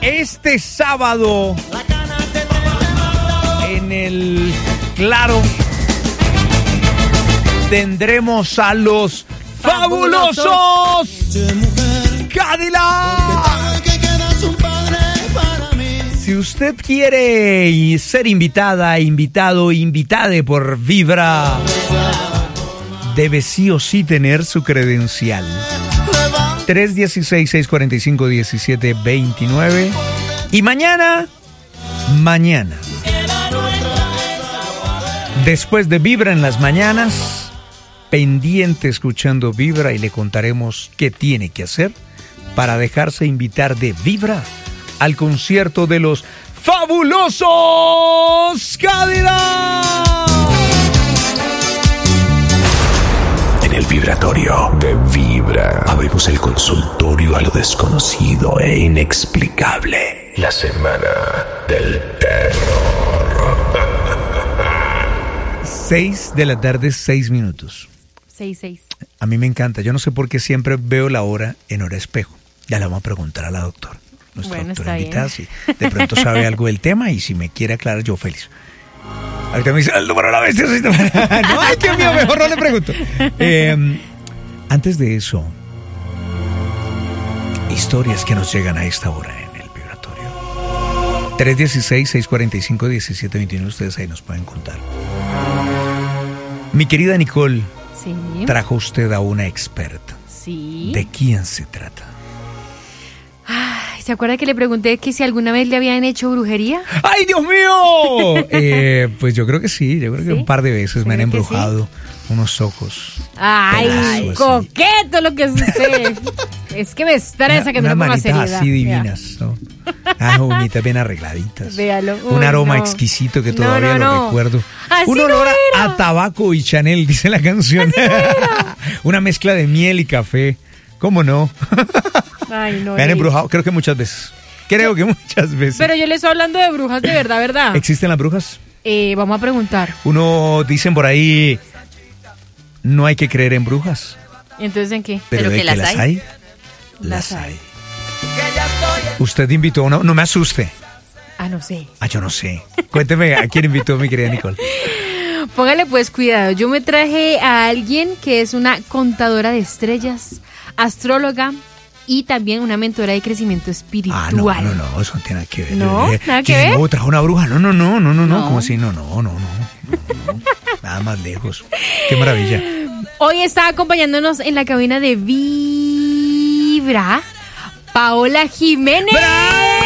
este sábado en el Claro tendremos a los fabulosos Cadillac. Si usted quiere ser invitada, invitado, invitade por Vibra, debe sí o sí tener su credencial. 316-645-1729. Y mañana, después de Vibra en las mañanas, pendiente escuchando Vibra y le contaremos qué tiene que hacer para dejarse invitar de Vibra al concierto de los fabulosos Cadillac. En el vibratorio de Vibra abrimos el consultorio a lo desconocido e inexplicable. La semana del terror. 6 de la tarde, 6 minutos. 6. A mí me encanta. Yo no sé por qué siempre veo la hora en hora espejo. Ya le vamos a preguntar a la doctora. Nuestra doctora invitada, si de pronto sabe algo del tema y si me quiere aclarar, yo feliz. Ahorita me dice, el número de la bestia. No, ay, Dios mío, mejor no le pregunto. Antes de eso, historias que nos llegan a esta hora en el vibratorio. 316-645-1729, ustedes ahí nos pueden contar. Mi querida Nicole, sí. Trajo usted a una experta. Sí. ¿De quién se trata? Ay, ¿se acuerda que le pregunté que si alguna vez le habían hecho brujería? ¡Ay, Dios mío! Pues yo creo que sí, yo creo que un par de veces me han embrujado unos ojos. ¡Ay, coqueto lo que es usted! Es que me estresa que no le ponga seriedad. Unas manitas así divinas, ¿no? Uñitas bien arregladitas. Véalo. Un aroma exquisito que todavía lo recuerdo. Así un olor a tabaco y Chanel, dice la canción. Una mezcla de miel y café. ¿Cómo no? Ay, no. Me han embrujado, creo que muchas veces. Pero yo le estoy hablando de brujas de verdad, ¿verdad? ¿Existen las brujas? Vamos a preguntar. Dicen por ahí, no hay que creer en brujas. ¿Entonces en qué? Pero de que las hay. Las hay. Usted invitó a una... No me asuste. No sé. Yo no sé. Cuénteme a quién invitó, mi querida Nicole. Póngale pues cuidado. Yo me traje a alguien que es una contadora de estrellas, astróloga y también una mentora de crecimiento espiritual. No, eso no tiene nada que ver. ¿No? ¿Nada que ver? No, trajo una bruja. No. ¿Cómo así? No. Nada más lejos. Qué maravilla. Hoy está acompañándonos en la cabina de Vibra Paola Jiménez. ¡Bravo!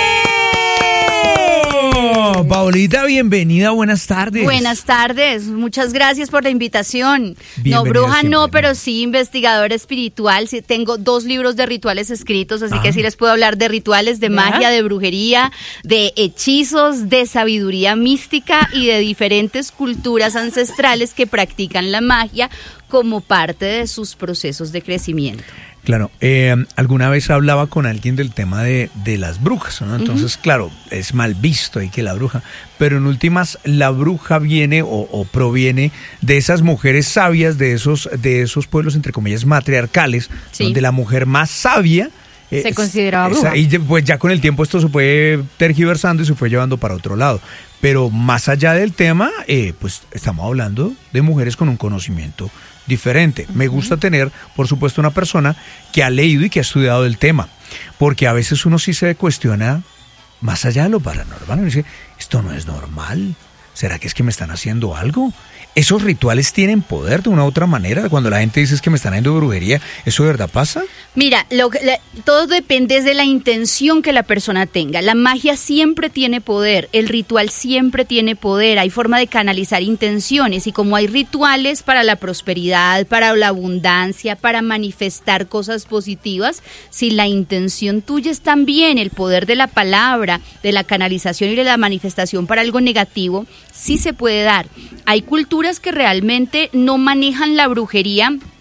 Paolita, bienvenida, buenas tardes. Buenas tardes, muchas gracias por la invitación. Bienvenida no, bruja siempre, no, pero sí investigadora espiritual. Sí, tengo 2 libros de rituales escritos, así que sí les puedo hablar de rituales, de magia, de brujería, de hechizos, de sabiduría mística y de diferentes culturas ancestrales que practican la magia como parte de sus procesos de crecimiento. Claro, alguna vez hablaba con alguien del tema de las brujas, ¿no? Entonces, claro, es mal visto ahí que la bruja, pero en últimas la bruja viene o proviene de esas mujeres sabias, de esos pueblos, entre comillas, matriarcales, donde la mujer más sabia se consideraba bruja. Y pues ya con el tiempo esto se fue tergiversando y se fue llevando para otro lado. Pero más allá del tema, pues estamos hablando de mujeres con un conocimiento diferente. Me gusta tener, por supuesto, una persona que ha leído y que ha estudiado el tema, porque a veces uno sí se cuestiona más allá de lo paranormal. Uno dice, esto no es normal. ¿Será que es que me están haciendo algo? ¿Esos rituales tienen poder de una u otra manera? Cuando la gente dice es que me están haciendo brujería, ¿eso de verdad pasa? Mira, todo depende de la intención que la persona tenga. La magia siempre tiene poder, el ritual siempre tiene poder, hay forma de canalizar intenciones y como hay rituales para la prosperidad, para la abundancia, para manifestar cosas positivas, si la intención tuya es también el poder de la palabra, de la canalización y de la manifestación para algo negativo, sí se puede dar. Hay culturas que realmente no manejan la brujería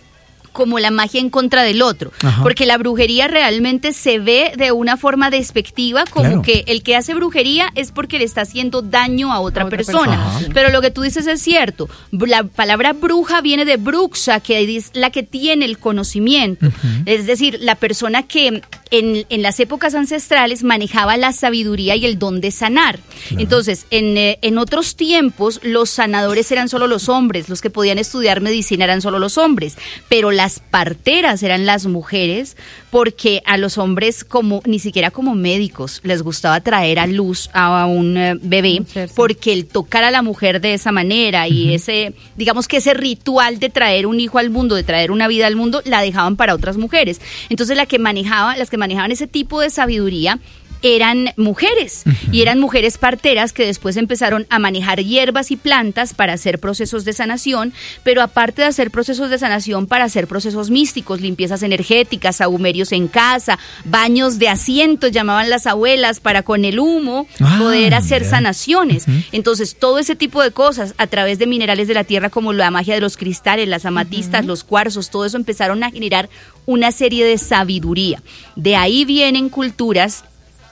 como la magia en contra del otro, porque la brujería realmente se ve de una forma despectiva, como que el que hace brujería es porque le está haciendo daño a otra persona. Pero lo que tú dices es cierto, la palabra bruja viene de bruxa, que es la que tiene el conocimiento, es decir, la persona que en las épocas ancestrales manejaba la sabiduría y el don de sanar. Entonces, en otros tiempos, los sanadores eran solo los hombres, los que podían estudiar medicina eran solo los hombres, pero las parteras eran las mujeres, porque a los hombres ni siquiera como médicos les gustaba traer a luz a un bebé, porque el tocar a la mujer de esa manera y digamos que ese ritual de traer un hijo al mundo, de traer una vida al mundo, la dejaban para otras mujeres. Entonces las que manejaban ese tipo de sabiduría eran mujeres, y eran mujeres parteras que después empezaron a manejar hierbas y plantas para hacer procesos de sanación, pero aparte de hacer procesos de sanación, para hacer procesos místicos, limpiezas energéticas, sahumerios en casa, baños de asientos, llamaban las abuelas, para con el humo poder hacer sanaciones. Entonces, todo ese tipo de cosas, a través de minerales de la tierra, como la magia de los cristales, las amatistas, los cuarzos, todo eso empezaron a generar una serie de sabiduría. De ahí vienen culturas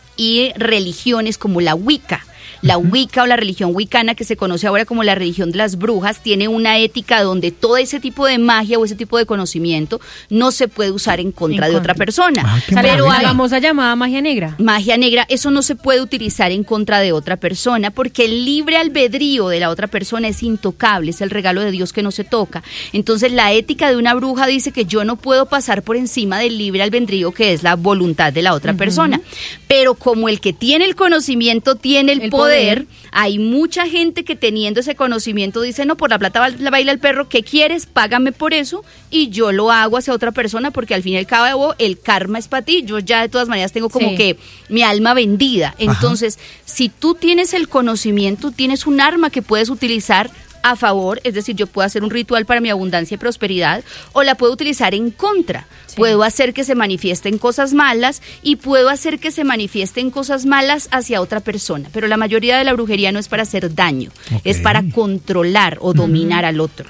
y religiones como la Wicca. La Wicca, o la religión wicana, que se conoce ahora como la religión de las brujas, tiene una ética donde todo ese tipo de magia o ese tipo de conocimiento no se puede usar en contra de otra persona. Pero la famosa llamada magia negra. Magia negra, eso no se puede utilizar en contra de otra persona, porque el libre albedrío de la otra persona es intocable, es el regalo de Dios que no se toca. Entonces, la ética de una bruja dice que yo no puedo pasar por encima del libre albedrío, que es la voluntad de la otra persona. Pero como el que tiene el conocimiento tiene el poder, hay mucha gente que, teniendo ese conocimiento, dice: no, por la plata baila el perro, ¿qué quieres? Págame por eso y yo lo hago hacia otra persona, porque al fin y al cabo el karma es para ti. Yo ya de todas maneras tengo como que mi alma vendida. Entonces, si tú tienes el conocimiento, tienes un arma que puedes utilizar a favor, es decir, yo puedo hacer un ritual para mi abundancia y prosperidad, o la puedo utilizar en contra. Puedo hacer que se manifiesten cosas malas y puedo hacer que se manifiesten cosas malas hacia otra persona, pero la mayoría de la brujería no es para hacer daño, es para controlar o dominar al otro.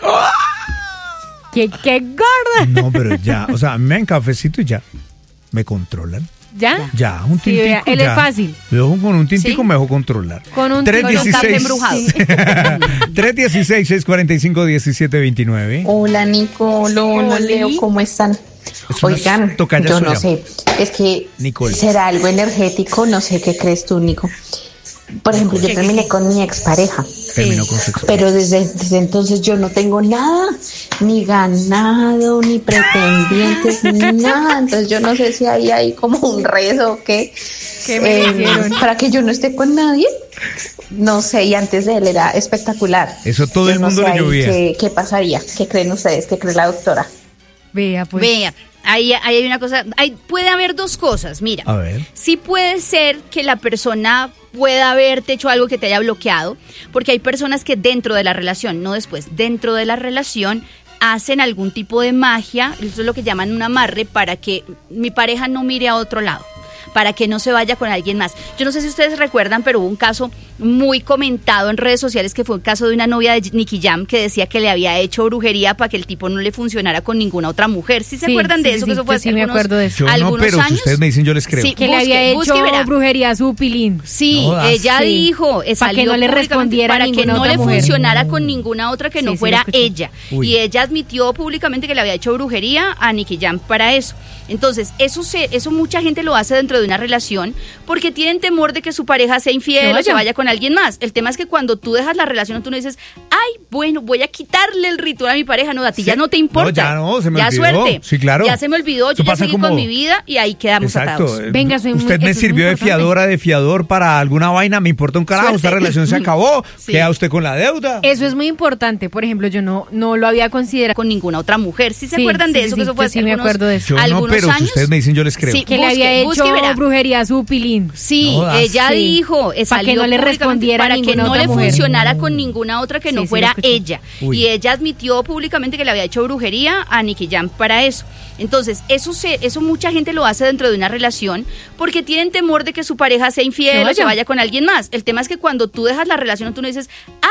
¡Qué gorda! No, pero ya, o sea, a mí me dan cafecito y ya me controlan. ¿Ya? Ya, un tintico. Sí, él es fácil. Yo con un tintico me dejo controlar. Con un 316 embrujado. 316-645-1729. Hola, Nico. Hola, Leo, ¿cómo están? Oigan, yo no sé, es que Nicole. será algo energético, no sé qué crees tú, Nico. Por ejemplo, yo terminé con mi expareja. Terminó con su expareja. Pero desde entonces yo no tengo nada, ni ganado, ni pretendientes, ni nada. Entonces yo no sé si hay como un rezo o qué. ¿Qué me hicieron? Para que yo no esté con nadie. No sé, y antes de él era espectacular. Eso todo el mundo le llovía. ¿Qué pasaría? ¿Qué creen ustedes? ¿Qué cree la doctora? Vea, pues. Vea. Ahí hay una cosa, puede haber dos cosas, mira. A ver. Sí puede ser que la persona pueda haberte hecho algo que te haya bloqueado, porque hay personas que dentro de la relación, no después, dentro de la relación hacen algún tipo de magia, eso es lo que llaman un amarre, para que mi pareja no mire a otro lado, para que no se vaya con alguien más. Yo no sé si ustedes recuerdan, pero hubo un caso muy comentado en redes sociales, que fue el caso de una novia de Nicky Jam, que decía que le había hecho brujería para que el tipo no le funcionara con ninguna otra mujer. ¿Sí se acuerdan de eso? Que eso fue hace me acuerdo de eso. Yo no, pero años. Si ustedes me dicen, yo les creo. Sí, Que le había hecho brujería a su pilín. Sí, No, ella dijo, para que no le respondiera para que no le mujer. funcionara con ninguna otra que no fuera ella. Uy. Y ella admitió públicamente que le había hecho brujería a Nicky Jam para eso. Entonces, eso mucha gente lo hace dentro de una relación porque tienen temor de que su pareja sea infiel o se vaya con alguien más. El tema es que cuando tú dejas la relación, tú no dices, ay, bueno, voy a quitarle el ritual a mi pareja. No, a ti ya no te importa. No, ya no, se me olvidó. Suerte. Sí, claro. Ya se me olvidó, yo ya seguí con mi vida y ahí quedamos atados. Venga, usted me sirvió de fiadora, de fiador para alguna vaina, me importa un carajo, esta relación se acabó, queda usted con la deuda. Eso es muy importante. Por ejemplo, yo no lo había considerado con ninguna otra mujer. ¿Sí se acuerdan de eso? Que eso fue hace me acuerdo de eso. Yo no, pero si ustedes me dicen, yo les creo. Sí, que le había hecho brujería a su pilín. Sí, ella dijo, para que no le respondiera para que no le funcionara con ninguna otra que no fuera ella. Uy. Y ella admitió públicamente que le había hecho brujería a Nicky Jam para eso. Entonces, eso mucha gente lo hace dentro de una relación porque tienen temor de que su pareja sea infiel o se vaya con alguien más. El tema es que cuando tú dejas la relación, tú no dices, ay,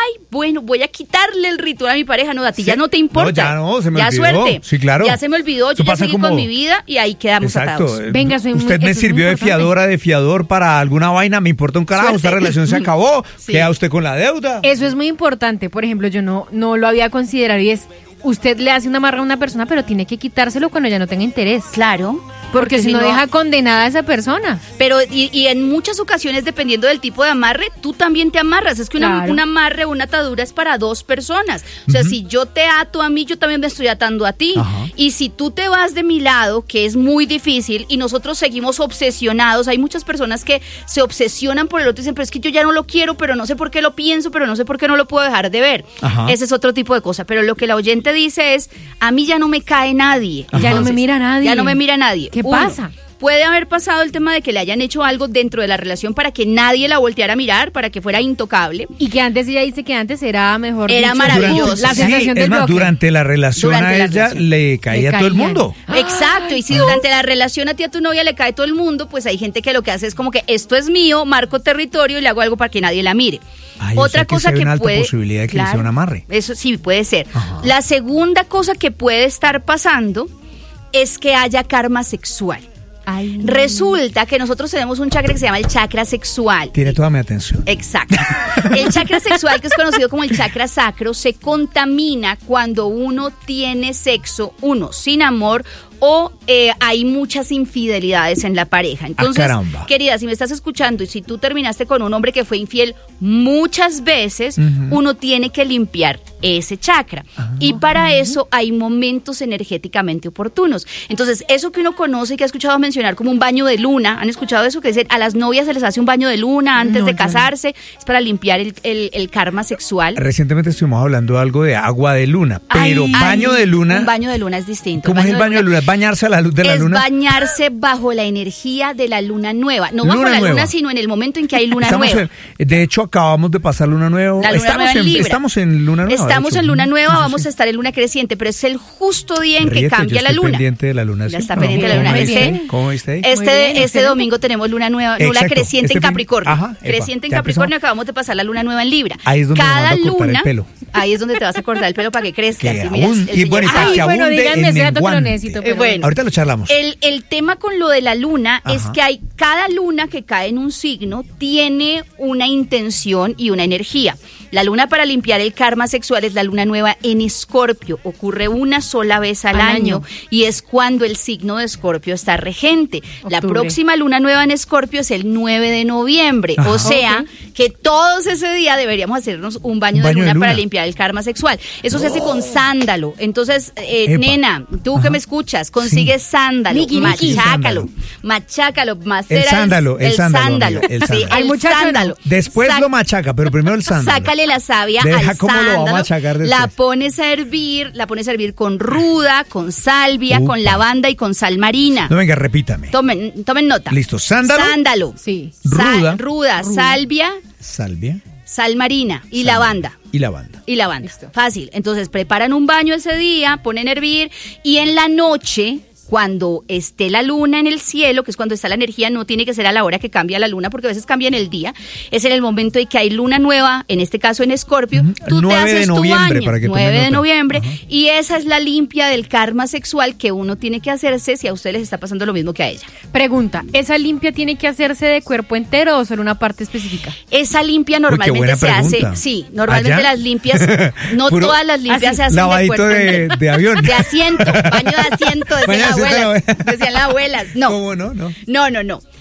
bueno, voy a quitarle el ritual a mi pareja. No, a ti ya no te importa. No, ya no, se me ya olvidó. Suerte. Sí, claro. Ya se me olvidó, Eso yo ya pasa seguí como- con mi vida y ahí quedamos Exacto. atados. Venga, usted me eso es sirvió muy de importante. de fiador para alguna vaina, me importa un carajo, Suerte. esta relación se acabó, Sí. queda usted con la deuda. Eso es muy importante. Por ejemplo, yo no lo había considerado y es, usted le hace una amarra a una persona, pero tiene que quitárselo cuando ya no tenga interés. Claro. Porque si no deja condenada a esa persona. Pero y en muchas ocasiones, dependiendo del tipo de amarre, tú también te amarras. Es que Claro. un amarre o una atadura es para dos personas. O sea, si yo te ato a mí, yo también me estoy atando a ti. Ajá. Y si tú te vas de mi lado, que es muy difícil, y nosotros seguimos obsesionados, hay muchas personas que se obsesionan por el otro y dicen, pero es que yo ya no lo quiero, pero no sé por qué lo pienso, pero no sé por qué no lo puedo dejar de ver. Ajá. Ese es otro tipo de cosa. Pero lo que la oyente dice es, a mí ya no me cae nadie. Ya no me mira nadie. Ya no me mira nadie. ¿Qué Uno, pasa? Puede haber pasado el tema de que le hayan hecho algo dentro de la relación para que nadie la volteara a mirar, para que fuera intocable. Y que antes ella dice que antes era mejor. Era dicho, maravilloso. La Sí, sensación es del más, bloque. durante la relación Durante a la ella relación. le caía todo el caían. mundo. Exacto, y si durante la relación a ti a tu novia le cae todo el mundo, pues hay gente que lo que hace es como que esto es mío, marco territorio y le hago algo para que nadie la mire. Ay, o Otra sea que cosa sí hay que una alta puede, posibilidad de que le sea un amarre. Eso sí puede ser. Ajá. La segunda cosa que puede estar pasando es que haya karma sexual. Ay. Resulta que nosotros tenemos un chakra que se llama el chakra sexual. Tiene toda mi atención. Exacto. El chakra sexual, que es conocido como el chakra sacro, se contamina cuando uno tiene sexo, sin amor, o hay muchas infidelidades en la pareja. Entonces, caramba. querida, si me estás escuchando y si tú terminaste con un hombre que fue infiel muchas veces, uno tiene que limpiar ese chakra. Y para eso hay momentos energéticamente oportunos. Entonces, eso que uno conoce y que ha escuchado mencionar como un baño de luna, ¿han escuchado eso? Que dicen, a las novias se les hace un baño de luna antes No, de yo no. casarse, es para limpiar el karma sexual. Recientemente estuvimos hablando algo de agua de luna, pero Ay, baño de luna. Un baño de luna es distinto. ¿Cómo es el baño de luna? ¿Es bañarse a la luz de la es luna? bañarse bajo la energía de la luna nueva. No Luna bajo la nueva. luna, sino en el momento en que hay luna Estamos nueva. de hecho, acabamos de pasar luna nueva. La luna nueva en Libra. Estamos en luna nueva. de Estamos hecho. en luna nueva, Sí, sí, vamos sí. a estar en luna creciente, pero es el justo día en que Ríete, cambia yo la estoy luna. pendiente de la luna. Ya sí. está pendiente de la luna. Muy Este, bien. ¿Cómo viste ahí? Muy bien, este excelente. domingo tenemos luna nueva, luna Exacto, creciente este en fin- Capricornio. Ajá, epa, Creciente en ya Capricornio, empezó. acabamos de pasar la luna nueva en Libra. Ahí es donde me Cada mando a cortar el luna, pelo. ahí es donde te vas a cortar el pelo para que crezca. Que así, mira, abunde, el y bueno, y señor- para Ay, que bueno, abunde díganme en ese dato que lo menguante. necesito. pero bueno. Ahorita lo charlamos. El tema con lo de la luna es Ajá. que hay cada luna que cae en un signo tiene una intención y una energía. La luna para limpiar el karma sexual es la luna nueva en Escorpio. Ocurre una sola vez al año y es cuando el signo de Escorpio está regente. La Octubre. próxima luna nueva en Escorpio es el 9 de noviembre. Ajá. O sea, que todos ese día deberíamos hacernos un baño, de luna para limpiar el karma sexual. Eso se hace con sándalo. Entonces, Epa. nena, tú Ajá. que me escuchas, consigue sándalo, Miki, Miki. machácalo, machácalo, macera El sándalo, el sándalo, amiga, el Sí, sándalo. Al el muchacho no. sándalo. Después Sac- lo machaca, pero primero el sándalo. Sácale la savia Deja al cómo lo va a sándalo, machacar después. la pones a hervir con ruda, con salvia, con Upa. lavanda y con sal marina. No, venga, repítame. Tomen nota. Listo, sándalo. Sándalo. Sí. Ruda. Salvia, Salvia sal marina y Sal- lavanda. y lavanda. Y lavanda. Fácil. Entonces preparan un baño ese día, ponen a hervir y en la noche, cuando esté la luna en el cielo, que es cuando está la energía, no tiene que ser a la hora que cambia la luna, porque a veces cambia en el día, es en el momento en que hay luna nueva, en este caso en Escorpio, tú 9 te de haces noviembre, tu baño, para que tomen 9 de nota. noviembre, Ajá. y esa es la limpia del karma sexual que uno tiene que hacerse si a ustedes les está pasando lo mismo que a ella. Pregunta, ¿esa limpia tiene que hacerse de cuerpo entero o solo una parte específica? Esa limpia qué normalmente buena se hace, pregunta. sí, normalmente ¿Allá? las limpias, no Puro- todas las limpias así, se hacen de lavadito cuerpo entero. de avión. De asiento, baño de asiento, Baño de asiento, decían las abuelas. No. ¿Cómo no? No. No.